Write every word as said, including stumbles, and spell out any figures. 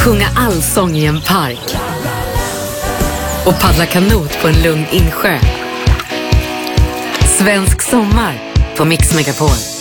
sjunga allsång i en park och paddla kanot på en lugn insjö. Svensk sommar på Mix Megapol.